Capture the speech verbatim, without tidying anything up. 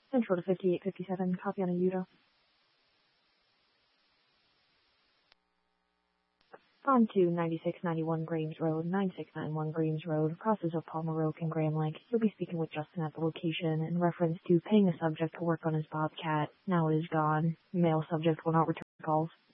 Central to fifty-eight fifty-seven, copy on a Utah. On to ninety-six ninety-one Grames Road, ninety-six ninety-one Grames Road, crosses of Palmer Oak and Graham Lake. You'll be speaking with Justin at the location in reference to paying the subject to work on his Bobcat. Now it is gone. Male subject will not return calls.